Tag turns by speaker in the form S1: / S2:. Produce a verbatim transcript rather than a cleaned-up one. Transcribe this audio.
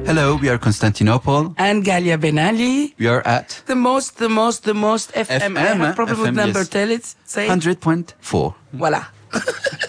S1: Hello, we are Constantinople.
S2: And Galia Ben Ali.
S1: We are at
S2: The most, the most, the most F M.
S1: F M,
S2: I have problem
S1: F M,
S2: with number.
S1: yes.
S2: Tell it. Say it.
S1: one hundred point four.
S2: Voilà.